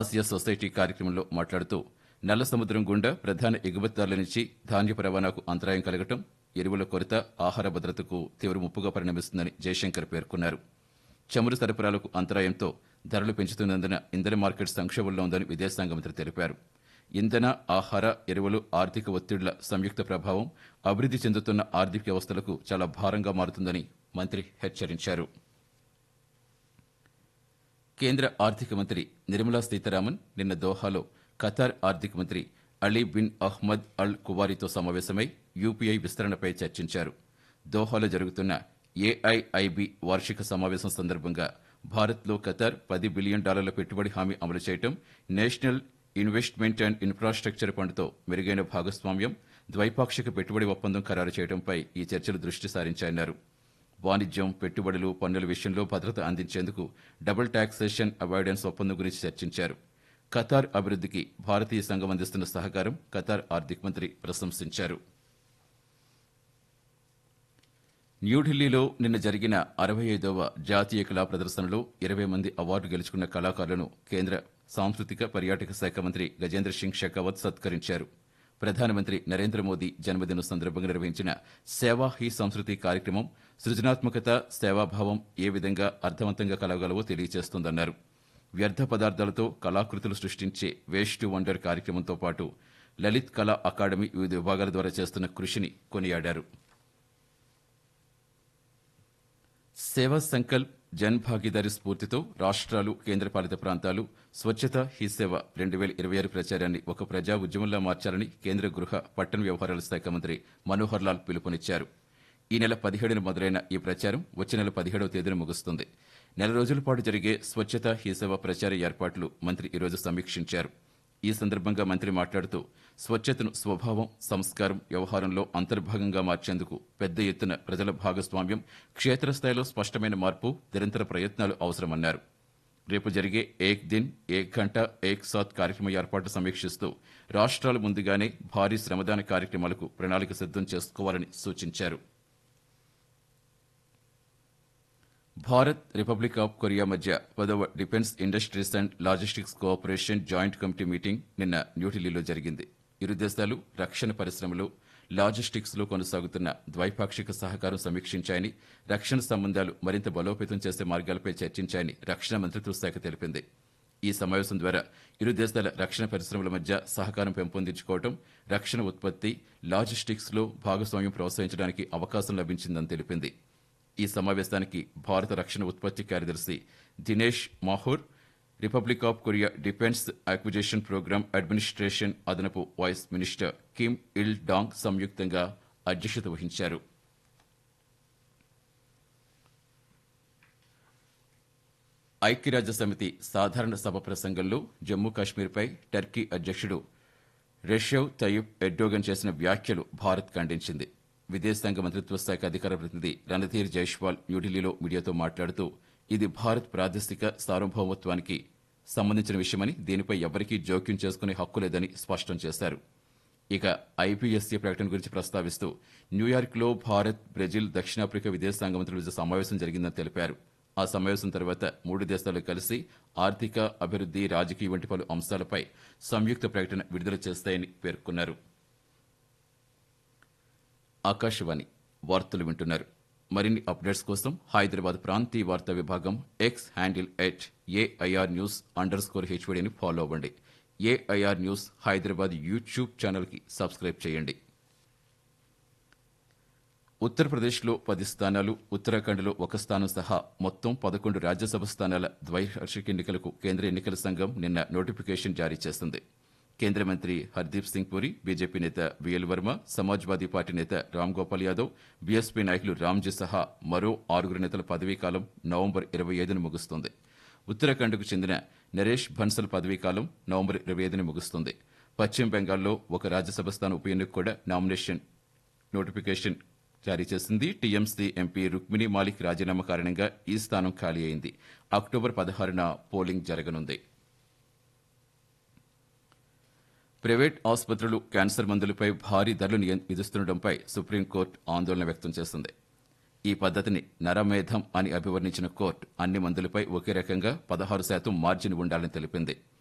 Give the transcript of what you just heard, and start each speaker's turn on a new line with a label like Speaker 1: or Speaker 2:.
Speaker 1: Asia society కార్యక్రమంలో మాట్లాడుతూ నల్ల సముద్రం గుండా ప్రధాన ఎగుమతిదారుల నుంచి ధాన్యపు రవాణాకు అంతరాయం కలగటం, ఎరువుల కొరత ఆహార భద్రతకు తీవ్ర ముప్పుగా పరిణమిస్తుందని జయశంకర్ పేర్కొన్నారు. చమురు సరఫరాలకు అంతరాయంతో ధరలు పెంచుతున్నందున ఇంధన మార్కెట్ సంక్షోభంలో ఉందని విదేశాంగ మంత్రి తెలిపారు. ఇంధన, ఆహార, ఎరువులు ఆర్థిక ఒత్తిళ్ల సంయుక్త ప్రభావం అభివృద్ధి చెందుతున్న ఆర్థిక వ్యవస్థలకు చాలా భారంగా మారుతుందని మంత్రి హెచ్చరించారు. కేంద్ర ఆర్థిక మంత్రి నిర్మలా సీతారామన్ నిన్న దోహాలో ఖతార్ ఆర్థిక మంత్రి అలీ బిన్ అహ్మద్ అల్ కువారితో సమావేశమై యూపీఐ విస్తరణపై చర్చించారు. దోహాలో జరుగుతున్న ఏఐఐబి వార్షిక సమావేశం సందర్భంగా భారత్లో ఖతార్ $10 బిలియన్ పెట్టుబడి హామీ అమలు చేయడం, నేషనల్ ఇన్వెస్ట్మెంట్ అండ్ ఇన్ఫ్రాస్ట్రక్చర్ ఫండ్తో మెరుగైన భాగస్వామ్యం, ద్వైపాక్షిక పెట్టుబడి ఒప్పందం ఖరారు చేయడంపై ఈ చర్చలు దృష్టి సారించాయన్నారు. వాణిజ్యం, పెట్టుబడులు, పన్నుల విషయంలో భద్రత అందించేందుకు డబుల్ టాక్సేషన్ అవాయిడెన్స్ ఒప్పందం గురించి చర్చించారు. ఖతార్ అభివృద్ధికి భారతీయ సంఘం అందిస్తున్న సహకారం ఖతార్ ఆర్థిక మంత్రి ప్రశంసించారు. న్యూఢిల్లీలో నిన్న జరిగిన 65వ జాతీయ కళా ప్రదర్శనలో 20 మంది అవార్డు గెలుచుకున్న కళాకారులను కేంద్ర సాంస్కృతిక పర్యాటక శాఖ మంత్రి గజేంద్ర సింగ్ షెకావత్ సత్కరించారు. ప్రధానమంత్రి నరేంద్ర మోదీ జన్మదినం సందర్భంగా నిర్వహించిన సేవా హీ సంస్కృతి కార్యక్రమం సృజనాత్మకత, సేవాభావం ఏ విధంగా అర్థవంతంగా కలగలవో తెలియజేస్తోందన్నారు. వ్యర్థ పదార్థాలతో కళాకృతులు సృష్టించే వేస్ట్ టు వండర్ కార్యక్రమంతో పాటు లలిత్ కళా అకాడమీ వివిధ విభాగాల ద్వారా చేస్తున్న కృషిని కొనియాడారు. సేవా సంకల్ప్ జన్ భాగీదారీ స్ఫూర్తితో రాష్ట్రాలు, కేంద్రపాలిత ప్రాంతాలు స్వచ్ఛత హీ సేవ 2026 ప్రచారాన్ని ఒక ప్రజా ఉద్యమంలా మార్చాలని కేంద్ర గృహ, పట్టణ వ్యవహారాల శాఖ మంత్రి మనోహర్ లాల్ పిలుపునిచ్చారు. ఈ నెల 17న మొదలైన ఈ ప్రచారం వచ్చే నెల 17వ తేదీన ముగుస్తుంది. నెల రోజుల పాటు జరిగే స్వచ్ఛత హీ సేవ ప్రచార ఏర్పాట్లు మంత్రి ఈరోజు సమీక్షించారు. ఈ సందర్భంగా మంత్రి మాట్లాడుతూ స్వచ్ఛతను స్వభావం, సంస్కారం, వ్యవహారంలో అంతర్భాగంగా మార్చేందుకు పెద్ద ఎత్తున ప్రజల భాగస్వామ్యం, క్షేత్రస్థాయిలో స్పష్టమైన మార్పు, నిరంతర ప్రయత్నాలు అవసరమన్నారు. రేపు జరిగే ఏక్ దిన్, ఏక్ గంట, ఏక్ సాత్ కార్యక్రమ ఏర్పాటు సమీక్షిస్తూ రాష్ట్రాలు ముందుగానే భారీ శ్రమదాన కార్యక్రమాలకు ప్రణాళిక సిద్దం చేసుకోవాలని సూచించారు. భారత్, రిపబ్లిక్ ఆఫ్ కొరియా మధ్య 10వ defence industries and logistics cooperation joint committee meeting నిన్న న్యూఢిల్లీలో జరిగింది. ఇరు దేశాలు రక్షణ పరిశ్రమలు, లాజిస్టిక్స్లో కొనసాగుతున్న ద్వైపాక్షిక సహకారం సమీక్షించాయని, రక్షణ సంబంధాలు మరింత బలోపేతం చేసే మార్గాలపై చర్చించాయని రక్షణ మంత్రిత్వ శాఖ తెలిపింది. ఈ సమావేశం ద్వారా ఇరు దేశాల రక్షణ పరిశ్రమల మధ్య సహకారం పెంపొందించుకోవడం, రక్షణ ఉత్పత్తి, లాజిస్టిక్స్లో భాగస్వామ్యం ప్రోత్సహించడానికి అవకాశం లభించిందని తెలిపింది. ఈ సమావేశానికి భారత రక్షణ ఉత్పత్తి కార్యదర్శి Dinesh Mahur, republic of Korea defence acquisition programme administration అదనపు వైస్ మినిస్టర్ కిమ్ ఇల్ డాంగ్ సంయుక్తంగా అధ్యక్షత వహించారు. ఐక్యరాజ్యసమితి సాధారణ సభ ప్రసంగంలో జమ్మూ కాశ్మీర్పై టర్కీ అధ్యక్షుడు రెషెవ్ తయ్యిప్ ఎర్డోగన్ చేసిన వ్యాఖ్యలు భారత్ ఖండించింది. విదేశాంగ మంత్రిత్వ శాఖ అధికార ప్రతినిధి రణధీర్ జైష్వాల్ న్యూఢిల్లీలో మీడియాతో మాట్లాడుతూ ఇది భారత్ ప్రాదేశిక సార్వభౌమత్వానికి సంబంధించిన విషయమని, దీనిపై ఎవరికీ జోక్యం చేసుకునే హక్కు లేదని స్పష్టం చేశారు. ఇక ఐపీఎస్సీ ప్రకటన గురించి ప్రస్తావిస్తూ న్యూయార్క్లో భారత్, బ్రెజిల్, దక్షిణాఫ్రికా విదేశాంగ మంత్రుల సమావేశం జరిగిందని తెలిపారు. ఆ సమావేశం తర్వాత 3 దేశాలు కలిసి ఆర్థిక, అభివృద్ధి, రాజకీయ వంటి పలు అంశాలపై సంయుక్త ప్రకటన విడుదల చేస్తాయని పేర్కొన్నారు. ఆకాశవాణి వార్తలు వింటున్నారు. మరిన్ని అప్డేట్స్ కోసం హైదరాబాద్ ప్రాంతీయ వార్తా విభాగం ఎక్స్ హ్యాండిల్ @AIR News_HODని ఫాలో అవ్వండి. AIR న్యూస్ హైదరాబాద్ యూట్యూబ్ ఛానల్కి సబ్స్క్రైబ్ చేయండి. ఉత్తరప్రదేశ్లో 10 స్థానాలు, ఉత్తరాఖండ్లో 1 స్థానం సహా మొత్తం 11 రాజ్యసభ స్థానాల ద్వైవార్షిక ఎన్నికలకు కేంద్ర ఎన్నికల సంఘం నిన్న నోటిఫికేషన్ జారీ చేసింది. కేంద్ర మంత్రి హర్దీప్ సింగ్ పురి, బీజేపీ నేత విఎల్ వర్మ, సమాజ్వాదీ పార్టీ నేత రామ్ గోపాల్ యాదవ్, బీఎస్పీ నాయకులు రామ్జీ సహా మరో 6 నేతల పదవీకాలం నవంబర్ 25న ముగుస్తుంది. ఉత్తరాఖండ్కు చెందిన నరేష్ బన్సల్ పదవీకాలం నవంబర్ 25న ముగుస్తుంది. పశ్చిమ బెంగాల్లో 1 రాజ్యసభ స్థానం ఉప ఎన్నిక కూడా నామినేషన్ నోటిఫికేషన్ జారీ చేసింది. టీఎంసీ ఎంపీ రుక్మిణి మాలిక్ రాజీనామా కారణంగా ఈ స్థానం ఖాళీ అయింది. అక్టోబర్ 16న పోలింగ్ జరగనుంది. ప్రైవేట్ ఆసుపత్రులు క్యాన్సర్ మందులపై భారీ ధరలు విధిస్తుండటంపై సుప్రీంకోర్టు ఆందోళన వ్యక్తం చేసింది. ఈ పద్ధతిని నరమేధం అని అభివర్ణించిన కోర్టు అన్ని మందులపై ఒకే రకంగా 16% మార్జిన్ ఉండాలని తెలిపింది.